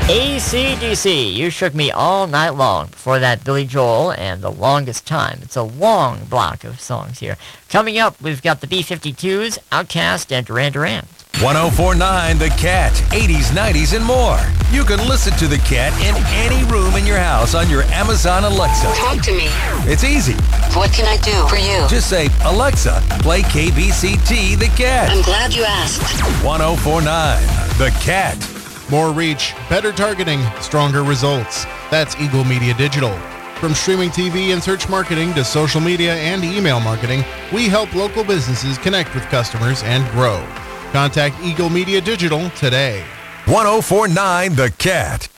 AC/DC, You Shook Me All Night Long. Before that, Billy Joel and The Longest Time. It's a long block of songs here. Coming up, we've got the B-52s, Outkast, and Duran Duran. 104.9 The Cat, 80s, 90s, and more. You can listen to The Cat in any room in your house on your Amazon Alexa. Talk to me. It's easy. What can I do for you? Just say, Alexa, play KBCT The Cat. I'm glad you asked. 104.9 The Cat. More reach, better targeting, stronger results. That's Eagle Media Digital. From streaming TV and search marketing to social media and email marketing, we help local businesses connect with customers and grow. Contact Eagle Media Digital today. 104.9 The Cat.